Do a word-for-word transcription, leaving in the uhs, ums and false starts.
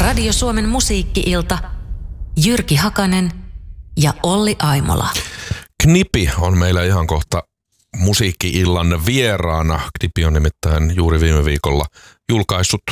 Radio Suomen musiikki-ilta, Jyrki Hakanen ja Olli Aimola. Knipi on meillä ihan kohta musiikki-illan vieraana. Knipi on nimittäin juuri viime viikolla julkaissut